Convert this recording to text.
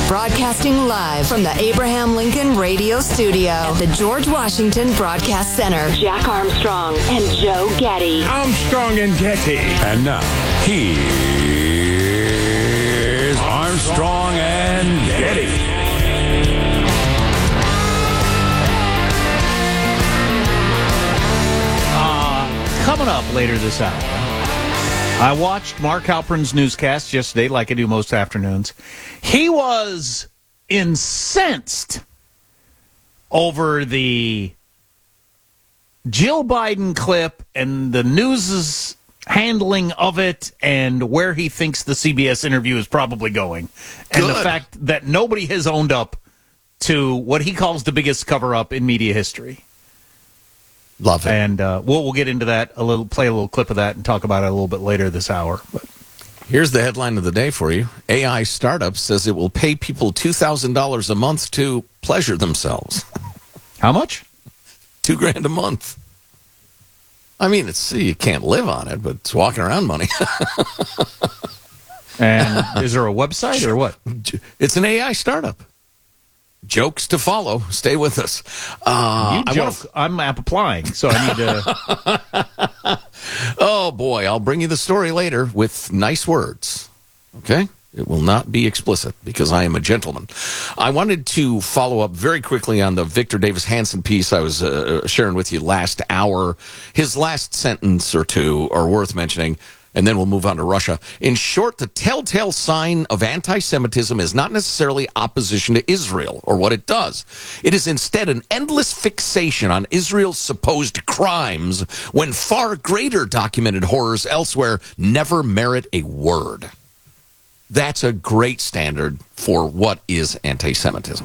Broadcasting live from the Abraham Lincoln Radio Studio at the George Washington Broadcast Center. Jack Armstrong and Joe Getty. Armstrong and Getty. And now, here's Armstrong and Getty. Coming up later this hour, I watched Mark Halperin's newscast yesterday, like I do most afternoons. He was incensed over the Jill Biden clip and the news's handling of it and where he thinks the CBS interview is probably going. And the fact that nobody has owned up to what he calls the biggest cover-up in media history. Love it. And we'll get into that play a little clip of that and talk about it a little bit later this hour. But here's the headline of the day for you. AI startup says it will pay people $2,000 a month to pleasure themselves. How much? $2,000 a month. I mean, you can't live on it, but it's walking around money. And is there a website or what? It's an AI startup. Jokes to follow. Stay with us. You joke. I'm applying, so I need to... Oh, boy. I'll bring you the story later with nice words. Okay? It will not be explicit because I am a gentleman. I wanted to follow up very quickly on the Victor Davis Hanson piece I was sharing with you last hour. His last sentence or two are worth mentioning, and then we'll move on to Russia. In short, the telltale sign of anti-Semitism is not necessarily opposition to Israel or what it does. It is instead an endless fixation on Israel's supposed crimes when far greater documented horrors elsewhere never merit a word. That's a great standard for what is anti-Semitism.